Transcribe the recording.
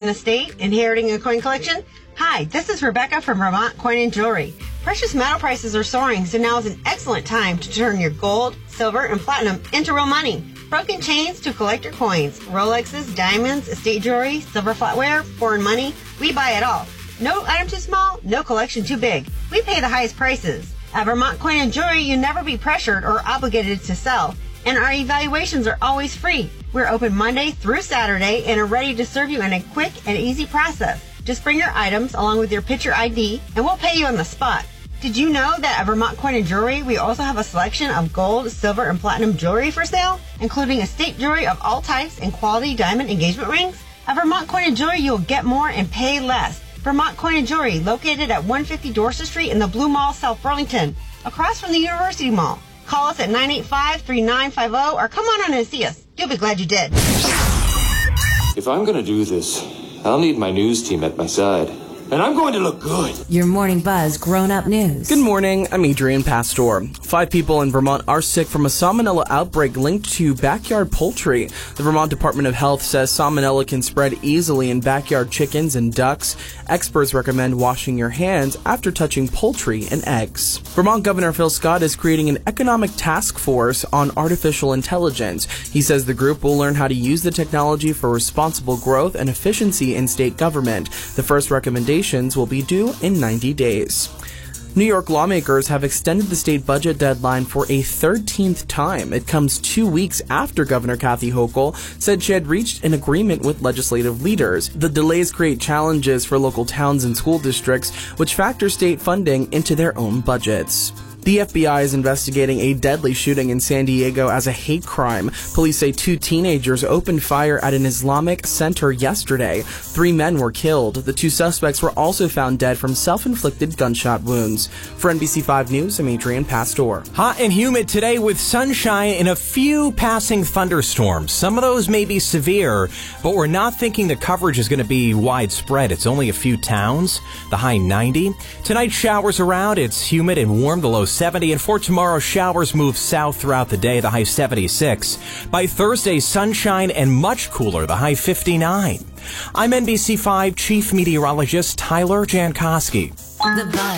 the state, inheriting a coin collection? Hi, this is Rebecca from Vermont Coin and Jewelry. Precious metal prices are soaring, so now is an excellent time to turn your gold, silver, and platinum into real money. Broken chains to collector coins, Rolexes, diamonds, estate jewelry, silver flatware, foreign money, we buy it all. No item too small, no collection too big. We pay the highest prices. At Vermont Coin and Jewelry, you'll never be pressured or obligated to sell, and our evaluations are always free. We're open Monday through Saturday and are ready to serve you in a quick and easy process. Just bring your items along with your picture ID, and we'll pay you on the spot. Did you know that at Vermont Coin and Jewelry, we also have a selection of gold, silver, and platinum jewelry for sale, including estate jewelry of all types and quality diamond engagement rings? At Vermont Coin and Jewelry, you'll get more and pay less. Vermont Coin and Jewelry, located at 150 Dorset Street in the Blue Mall, South Burlington, across from the University Mall. Call us at 985-3950 or come on and see us. You'll be glad you did. If I'm going to do this, I'll need my news team at my side. And I'm going to look good. Your Morning Buzz Grown-Up News. Good morning, I'm Adrian Pastor. 5 people in Vermont are sick from a salmonella outbreak linked to backyard poultry. The Vermont Department of Health says salmonella can spread easily in backyard chickens and ducks. Experts recommend washing your hands after touching poultry and eggs. Vermont Governor Phil Scott is creating an economic task force on artificial intelligence. He says the group will learn how to use the technology for responsible growth and efficiency in state government. The first recommendations will be due in 90 days. New York lawmakers have extended the state budget deadline for a 13th time. It comes 2 weeks after Governor Kathy Hochul said she had reached an agreement with legislative leaders. The delays create challenges for local towns and school districts, which factor state funding into their own budgets. The FBI is investigating a deadly shooting in San Diego as a hate crime. Police say 2 teenagers opened fire at an Islamic center yesterday. 3 men were killed. The 2 suspects were also found dead from self-inflicted gunshot wounds. For NBC5 News, I'm Adrian Pastor. Hot and humid today with sunshine and a few passing thunderstorms. Some of those may be severe, but we're not thinking the coverage is going to be widespread. It's only a few towns. The high 90. Tonight, showers around. It's humid and warm. The low 70, and for tomorrow, showers move south throughout the day, the high 76. By Thursday, sunshine and much cooler, the high 59. I'm NBC5 Chief Meteorologist Tyler Jankowski. The Buzz.